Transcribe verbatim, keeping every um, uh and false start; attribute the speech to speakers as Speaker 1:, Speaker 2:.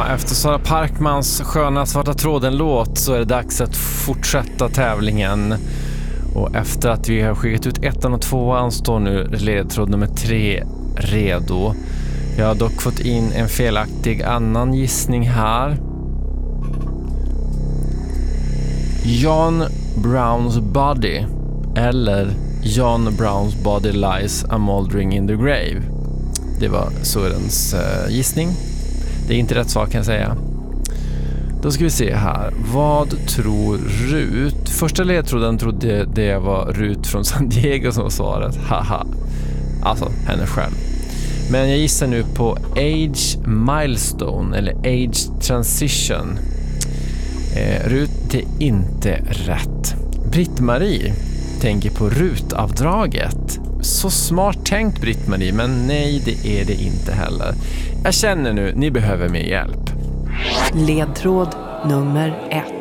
Speaker 1: efter Sara Parkmans sköna svarta tråden-låt så är det dags att fortsätta tävlingen. Och efter att vi har skickat ut ettan och tvåan står nu ledtråd nummer tre redo. Jag har dock fått in en felaktig annan gissning här. John Brown's body eller John Brown's body lies a mouldering in the grave. Det var Sörens uh, gissning. Det är inte rätt svar kan jag säga. Då ska vi se här. Vad tror Rut? Första ledtråden trodde det var Rut från San Diego som var svaret. Haha. Alltså, henne själv. Men jag gissar nu på age milestone eller age transition. Eh, Rut, det är inte rätt. Britt-Marie tänker på rutavdraget. Så smart tänkt Britt-Marie, men nej, det är det inte heller. Jag känner nu, ni behöver mer hjälp.
Speaker 2: Ledtråd nummer ett.